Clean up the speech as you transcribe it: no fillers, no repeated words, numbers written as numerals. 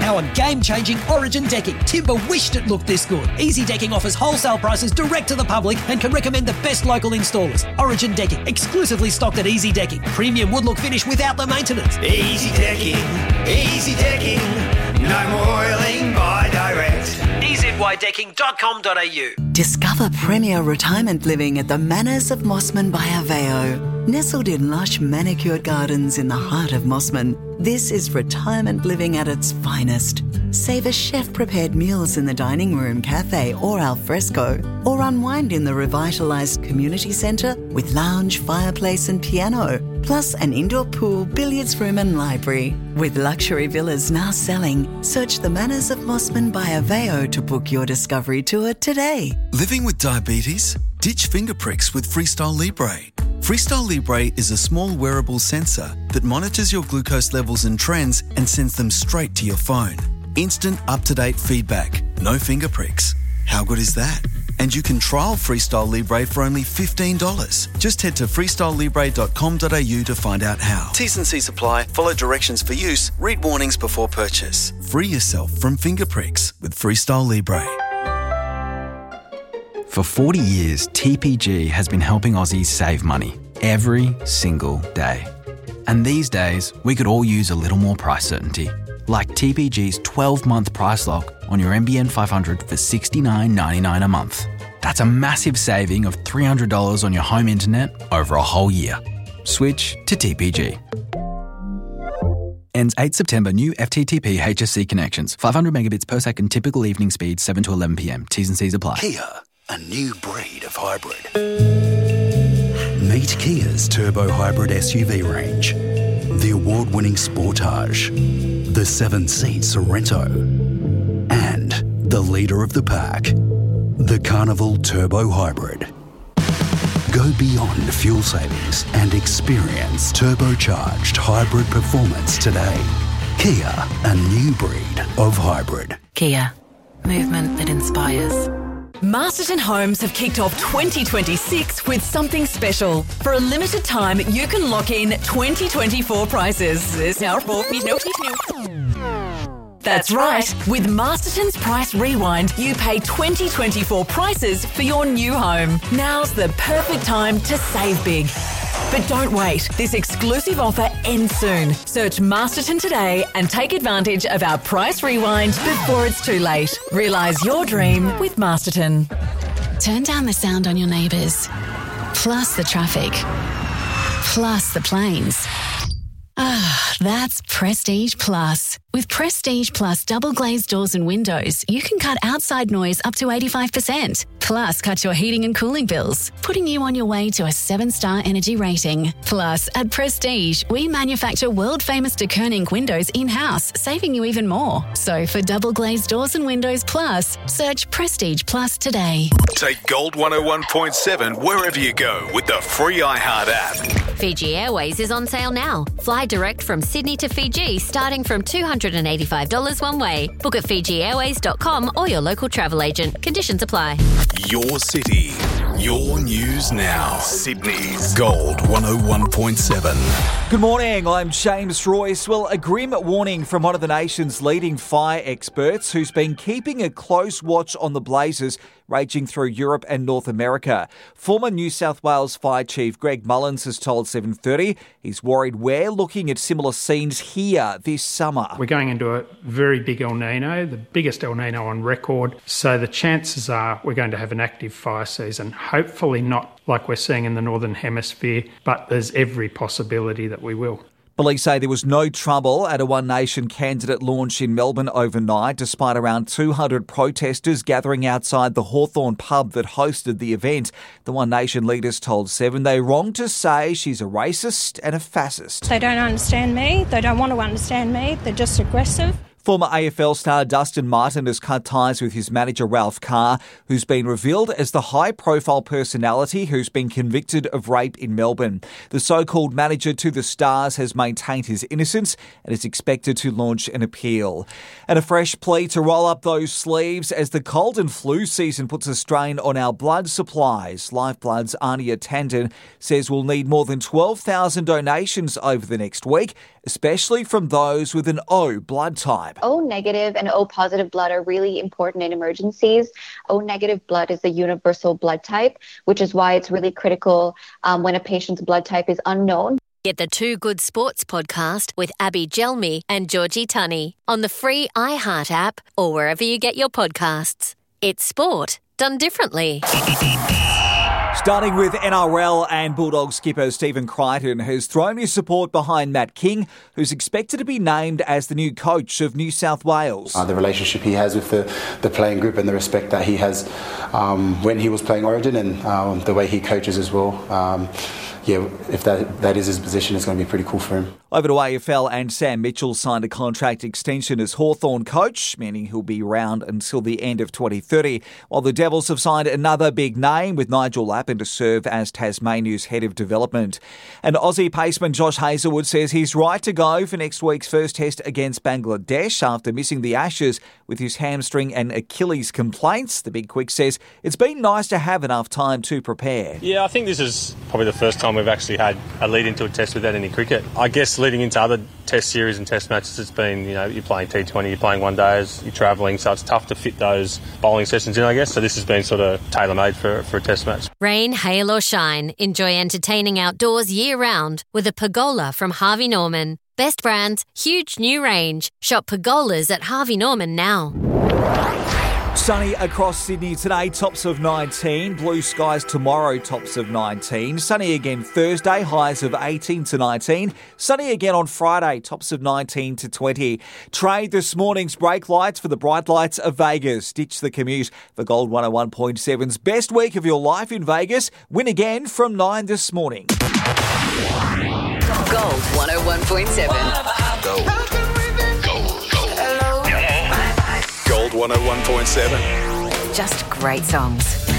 our game-changing Origin decking. Timber wished it looked this good. Easy Decking offers wholesale prices direct to the public and can recommend the best local installers. Origin Decking, exclusively stocked at Easy Decking. Premium wood look finish without the maintenance. Easy Decking, no more oiling by direct. EZYDecking.com.au. Discover premier retirement living at the Manors of Mossman by Aveo. Nestled in lush manicured gardens in the heart of Mossman, this is retirement living at its finest. Savour chef-prepared meals in the dining room, cafe or al fresco, or unwind in the revitalised community centre with lounge, fireplace and piano, plus an indoor pool, billiards room and library. With luxury villas now selling, search the Manors of Mossman by Aveo to book your discovery tour today. Living with diabetes? Ditch finger pricks with Freestyle Libre. Freestyle Libre is a small wearable sensor that monitors your glucose levels and trends and sends them straight to your phone. Instant up-to-date feedback. No finger pricks. How good is that? And you can trial Freestyle Libre for only $15. Just head to freestylelibre.com.au to find out how. T's and C's apply. Follow directions for use. Read warnings before purchase. Free yourself from finger pricks with Freestyle Libre. For 40 years, TPG has been helping Aussies save money every single day. And these days, we could all use a little more price certainty. Like TPG's 12-month price lock on your NBN 500 for $69.99 a month. That's a massive saving of $300 on your home internet over a whole year. Switch to TPG. Ends 8 September. New FTTP HSC connections. 500 megabits per second. Typical evening speed 7 to 11 p.m. T's and C's apply. Kia, a new breed of hybrid. Meet Kia's turbo hybrid SUV range. The award-winning Sportage, the 7-seat Sorento, and the leader of the pack, the Carnival Turbo Hybrid. Go beyond fuel savings and experience turbocharged hybrid performance today. Kia, a new breed of hybrid. Kia, movement that inspires. Masterton Homes have kicked off 2026 with something special. For a limited time, you can lock in 2024 prices. That's right. With Masterton's Price Rewind, you pay 2024 prices for your new home. Now's the perfect time to save big. But don't wait. This exclusive offer ends soon. Search Masterton today and take advantage of our Price Rewind before it's too late. Realise your dream with Masterton. Turn down the sound on your neighbours, plus the traffic, plus the planes. That's Prestige Plus. With Prestige Plus double glazed doors and windows, you can cut outside noise up to 85%. Plus, cut your heating and cooling bills, putting you on your way to a 7-star energy rating. Plus, at Prestige, we manufacture world-famous de Koning windows in-house, saving you even more. So for double glazed doors and windows plus, search Prestige Plus today. Take Gold 101.7 wherever you go with the free iHeart app. Fiji Airways is on sale now. Fly direct from Sydney to Fiji starting from $285 one way. Book at FijiAirways.com or your local travel agent. Conditions apply. Your city, your news now. Sydney's Gold 101.7. Good morning, I'm James Royce. Well, a grim warning from one of the nation's leading fire experts who's been keeping a close watch on the blazes raging through Europe and North America. Former New South Wales Fire Chief Greg Mullins has told 7:30 he's worried we're looking at similar scenes here this summer. We're going into a very big El Nino, the biggest El Nino on record, so the chances are we're going to have an active fire season. Hopefully not like we're seeing in the Northern Hemisphere, but there's every possibility that we will. Police say there was no trouble at a One Nation candidate launch in Melbourne overnight, despite around 200 protesters gathering outside the Hawthorn pub that hosted the event. The One Nation leaders told Seven they're wrong to say she's a racist and a fascist. They don't understand me. They don't want to understand me. They're just aggressive. Former AFL star Dustin Martin has cut ties with his manager Ralph Carr, who's been revealed as the high-profile personality who's been convicted of rape in Melbourne. The so-called manager to the Stars has maintained his innocence and is expected to launch an appeal. And a fresh plea to roll up those sleeves as the cold and flu season puts a strain on our blood supplies. Lifeblood's Ania Tandon says we'll need more than 12,000 donations over the next week, especially from those with an O blood type. O negative and O positive blood are really important in emergencies. O negative blood is the universal blood type, which is why it's really critical when a patient's blood type is unknown. Get the Two Good Sports podcast with Abby Gelmi and Georgie Tunney on the free iHeart app or wherever you get your podcasts. It's sport done differently. Starting with NRL, and Bulldog skipper Stephen Crichton has thrown his support behind Matt King, who's expected to be named as the new coach of New South Wales. The relationship he has with the playing group and the respect that he has when he was playing Origin, and the way he coaches as well. If that is his position, it's going to be pretty cool for him. Over to AFL, and Sam Mitchell signed a contract extension as Hawthorn coach, meaning he'll be around until the end of 2030, while the Devils have signed another big name with Nigel Lappin to serve as Tasmania's head of development. And Aussie paceman Josh Hazlewood says he's right to go for next week's first test against Bangladesh after missing the Ashes with his hamstring and Achilles complaints. The Big Quick says it's been nice to have enough time to prepare. Yeah, I think this is probably the first time we've actually had a lead into a test without any cricket. I guess leading into other test series and test matches, it's been, you're playing T20, you're playing one days, you're travelling, so it's tough to fit those bowling sessions in, I guess. So this has been sort of tailor-made for a test match. Rain, hail or shine, enjoy entertaining outdoors year-round with a Pergola from Harvey Norman. Best brands, huge new range. Shop Pergolas at Harvey Norman now. Sunny across Sydney today, tops of 19. Blue skies tomorrow, tops of 19. Sunny again Thursday, highs of 18 to 19. Sunny again on Friday, tops of 19 to 20. Trade this morning's brake lights for the bright lights of Vegas. Ditch the commute for Gold 101.7's best week of your life in Vegas. Win again from 9 this morning. Gold 101.7. Gold. Gold 101.7. Just great songs.